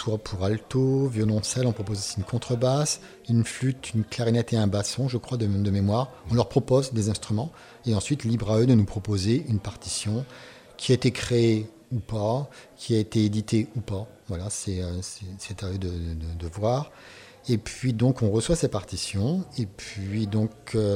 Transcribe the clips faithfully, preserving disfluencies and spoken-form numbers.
reçoit pour alto, violoncelle, on propose aussi une contrebasse, une flûte, une clarinette et un basson, je crois, de, de mémoire. On leur propose des instruments et ensuite, libre à eux de nous proposer une partition qui a été créée ou pas, qui a été éditée ou pas. Voilà, c'est, c'est, c'est à eux de, de, de voir. Et puis donc on reçoit ces partitions et puis donc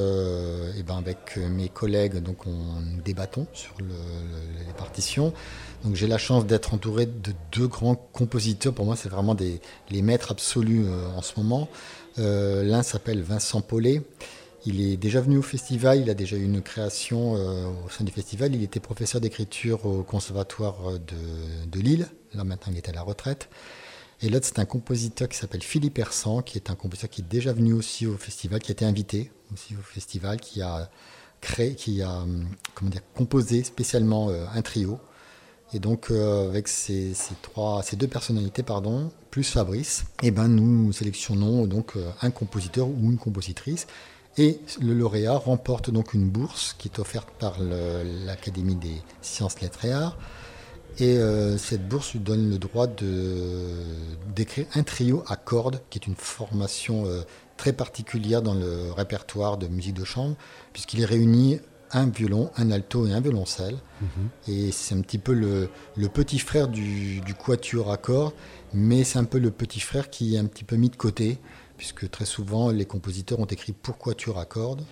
euh, et ben avec mes collègues donc on nous débattons sur le, le, les partitions. Donc j'ai la chance d'être entouré de deux grands compositeurs. Pour moi c'est vraiment des les maîtres absolus euh, en ce moment. Euh, l'un s'appelle Vincent Paulet. Il est déjà venu au festival, il a déjà eu une création euh, au sein du festival. Il était professeur d'écriture au conservatoire de, de Lille. Là maintenant il est à la retraite. Et l'autre, c'est un compositeur qui s'appelle Philippe Hersan, qui est un compositeur qui est déjà venu aussi au festival, qui a été invité aussi au festival, qui a créé, qui a comment dire, composé spécialement euh, un trio. Et donc, euh, avec ces, ces, trois, ces deux personnalités, pardon, plus Fabrice, eh ben, nous sélectionnons donc euh, un compositeur ou une compositrice. Et le lauréat remporte donc une bourse qui est offerte par le, l'Académie des sciences, lettres et arts. Et euh, cette bourse lui donne le droit de, d'écrire un trio à cordes, qui est une formation euh, très particulière dans le répertoire de musique de chambre, puisqu'il réunit un violon, un alto et un violoncelle. Mmh. Et c'est un petit peu le, le petit frère du, du quatuor à cordes, mais c'est un peu le petit frère qui est un petit peu mis de côté, puisque très souvent les compositeurs ont écrit pour quatuor à cordes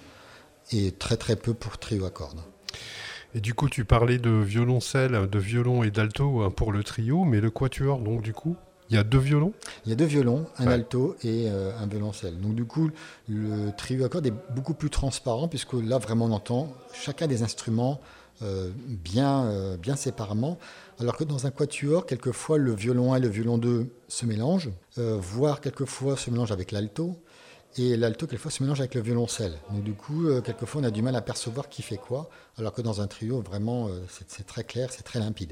et très très peu pour trio à cordes. Et du coup, tu parlais de violoncelle, de violon et d'alto hein, pour le trio, mais le quatuor, donc du coup, il y a deux violons ? Il y a deux violons, un ouais. alto et euh, un violoncelle. Donc du coup, le trio à cordes est beaucoup plus transparent, puisque là, vraiment, on entend chacun des instruments euh, bien, euh, bien séparément, alors que dans un quatuor, quelquefois, le violon un et le violon deux se mélangent, euh, voire quelquefois se mélangent avec l'alto. Et l'alto, quelquefois, se mélange avec le violoncelle. Donc, du coup, euh, quelquefois, on a du mal à percevoir qui fait quoi, alors que dans un trio, vraiment, euh, c'est, c'est très clair, c'est très limpide.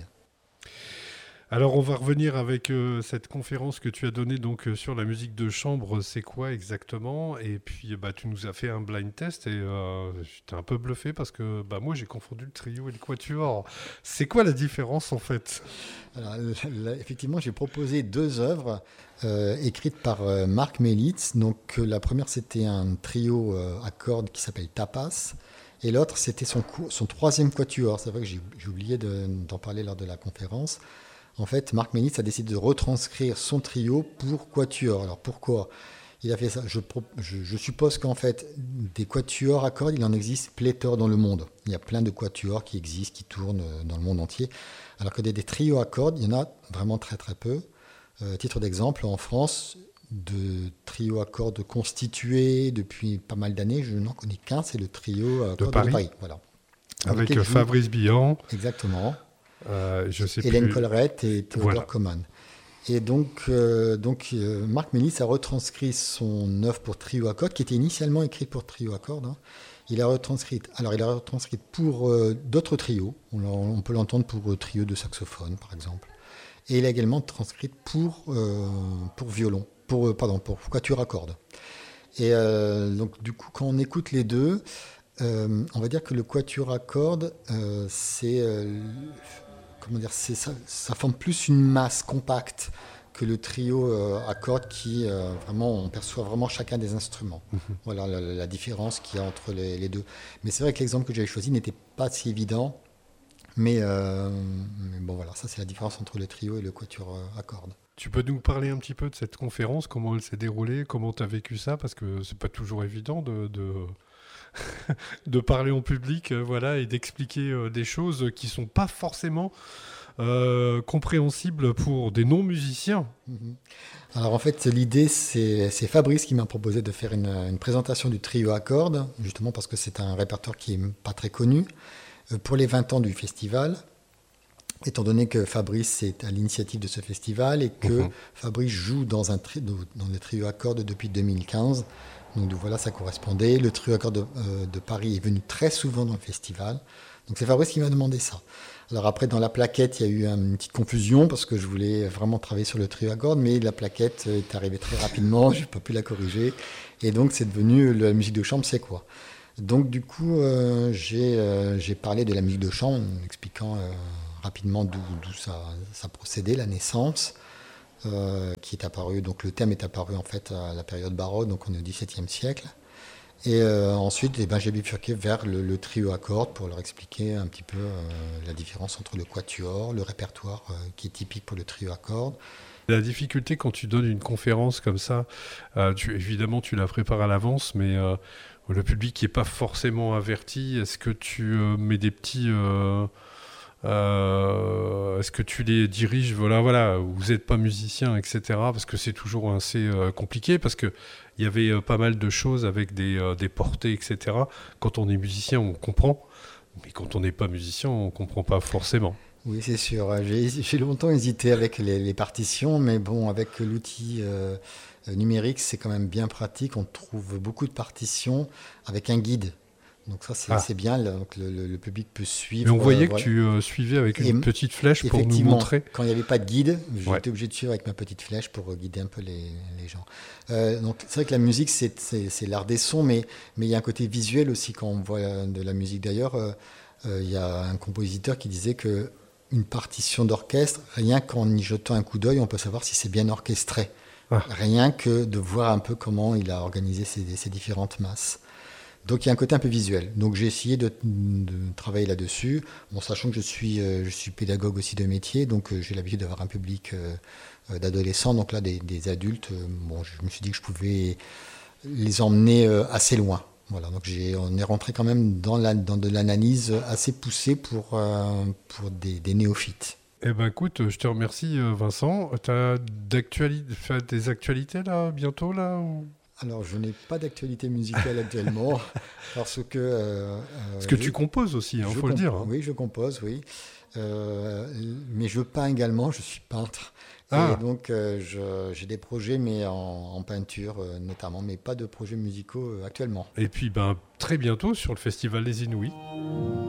Alors, on va revenir avec euh, cette conférence que tu as donnée donc, euh, sur la musique de chambre. C'est quoi exactement ? Et puis, bah, tu nous as fait un blind test et euh, j'étais un peu bluffé parce que bah, moi, j'ai confondu le trio et le quatuor. C'est quoi la différence, en fait ? Alors, là, effectivement, j'ai proposé deux œuvres euh, écrites par euh, Marc Melitz. Donc, euh, la première, c'était un trio euh, à cordes qui s'appelle Tapas. Et l'autre, c'était son, son troisième quatuor. C'est vrai que j'ai, j'ai oublié de, d'en parler lors de la conférence. En fait, Marc Melitz a décidé de retranscrire son trio pour quatuor. Alors, pourquoi il a fait ça ? je, je, je suppose qu'en fait, des quatuors à cordes, il en existe pléthore dans le monde. Il y a plein de quatuors qui existent, qui tournent dans le monde entier. Alors que des, des trios à cordes, il y en a vraiment très très peu. Euh, titre d'exemple, en France, de trios à cordes constitués depuis pas mal d'années, je n'en connais qu'un, c'est le trio à cordes de Paris. De Paris voilà. Avec, Avec Fabrice joue... Billan. Exactement. Euh, je sais Hélène plus... Collerette et Théodore voilà. Coman. Et donc, euh, donc euh, Marc Melitz a retranscrit son œuvre pour trio à cordes, qui était initialement écrite pour trio à cordes. Hein. Il a retranscrit, alors il a retranscrit pour euh, d'autres trios. On, on peut l'entendre pour euh, trio de saxophone, par exemple. Et il a également transcrit pour euh, pour violon, pour euh, pardon, pour quatuor à cordes. Et euh, donc du coup, quand on écoute les deux, euh, on va dire que le quatuor à cordes, euh, c'est euh, comment dire, c'est ça, ça forme plus une masse compacte que le trio euh, à cordes qui, euh, vraiment, on perçoit vraiment chacun des instruments. Mmh. Voilà la, la différence qu'il y a entre les, les deux. Mais c'est vrai que l'exemple que j'avais choisi n'était pas si évident. Mais, euh, mais bon, voilà, ça c'est la différence entre le trio et le quatuor euh, à cordes. Tu peux nous parler un petit peu de cette conférence, comment elle s'est déroulée, comment tu as vécu ça ? Parce que c'est pas toujours évident de... de... de parler en public, euh, voilà, et d'expliquer euh, des choses qui sont pas forcément euh, compréhensibles pour des non-musiciens. Mmh. Alors en fait, l'idée, c'est, c'est Fabrice qui m'a proposé de faire une, une présentation du trio à cordes, justement parce que c'est un répertoire qui est pas très connu, euh, pour les vingt ans du festival. Étant donné que Fabrice est à l'initiative de ce festival et que mmh. Fabrice joue dans, un tri- dans le trio à cordes depuis deux mille quinze, donc voilà, ça correspondait. Le trio à cordes de, euh, de Paris est venu très souvent dans le festival. Donc c'est Fabrice qui m'a demandé ça. Alors après, dans la plaquette, il y a eu une petite confusion parce que je voulais vraiment travailler sur le trio à cordes, mais la plaquette est arrivée très rapidement, je n'ai pas pu la corriger. Et donc c'est devenu la musique de chambre, c'est quoi ? Donc du coup, euh, j'ai, euh, j'ai parlé de la musique de chambre en expliquant euh, rapidement d'où, d'où ça, ça procédait, la naissance. euh, qui est apparu. Donc le thème est apparu en fait à la période baroque, donc on est au dix-septième siècle. Et euh, ensuite, eh ben, j'ai bifurqué vers le, le trio à cordes pour leur expliquer un petit peu euh, la différence entre le quatuor, le répertoire euh, qui est typique pour le trio à cordes. La difficulté quand tu donnes une conférence comme ça, euh, tu, évidemment tu la prépares à l'avance, mais euh, le public qui n'est pas forcément averti, est-ce que tu euh, mets des petits... Euh, euh, est-ce que tu les diriges, voilà, voilà, vous n'êtes pas musicien, et cetera. Parce que c'est toujours assez euh, compliqué, parce qu'il y avait euh, pas mal de choses avec des, euh, des portées, et cetera. Quand on est musicien, on comprend, mais quand on n'est pas musicien, on ne comprend pas forcément. Oui, c'est sûr. J'ai, j'ai longtemps hésité avec les, les partitions, mais bon, avec l'outil euh, numérique, c'est quand même bien pratique. On trouve beaucoup de partitions avec un guide. Donc ça, c'est, Ah. c'est bien. Le, donc le, le, le public peut suivre. Mais on voyait euh, que voilà. tu euh, suivais avec une Et petite flèche pour nous effectivement, montrer. quand il n'y avait pas de guide, j'étais Ouais. obligé de suivre avec ma petite flèche pour guider un peu les, les gens. Euh, donc c'est vrai que la musique, c'est, c'est, c'est l'art des sons, mais, mais il y a un côté visuel aussi quand on voit de la musique. D'ailleurs, euh, euh, il y a un compositeur qui disait que une partition d'orchestre, rien qu'en y jetant un coup d'œil, on peut savoir si c'est bien orchestré. Ah. Rien que de voir un peu comment il a organisé ces, ces différentes masses. Donc il y a un côté un peu visuel. Donc j'ai essayé de, de travailler là-dessus, bon, sachant que je suis, euh, je suis pédagogue aussi de métier, donc euh, j'ai l'habitude d'avoir un public euh, d'adolescents, donc là des, des adultes. Euh, bon, je me suis dit que je pouvais les emmener euh, assez loin. Voilà, donc j'ai, on est rentré quand même dans, la, dans de l'analyse assez poussée pour, euh, pour des, des néophytes. Eh ben écoute, je te remercie Vincent. Tu as des actualités là, bientôt là ou... Alors je n'ai pas d'actualité musicale actuellement, parce que... Euh, parce que je, tu composes aussi, il hein, faut comp- le dire. Hein. Oui, je compose, oui. Euh, mais je peins également, je suis peintre. Ah. Et donc euh, je, j'ai des projets mais en, en peinture euh, notamment, mais pas de projets musicaux euh, actuellement. Et puis ben, très bientôt sur le Festival des Inouïs.